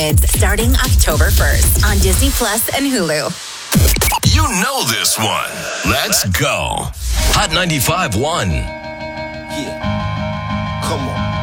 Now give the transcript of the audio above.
It's starting October 1st on Disney Plus and Hulu. You know this one. Let's go. Hot 95.1. Yeah. Come on.